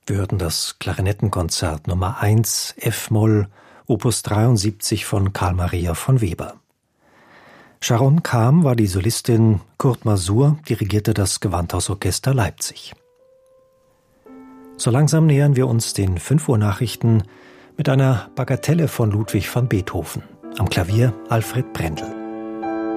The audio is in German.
Wir hörten das Klarinettenkonzert Nummer 1 F-Moll, Opus 73 von Carl Maria von Weber. Sharon Kam war die Solistin, Kurt Masur dirigierte das Gewandhausorchester Leipzig. So langsam nähern wir uns den 5 Uhr Nachrichten mit einer Bagatelle von Ludwig van Beethoven. Am Klavier Alfred Brendel.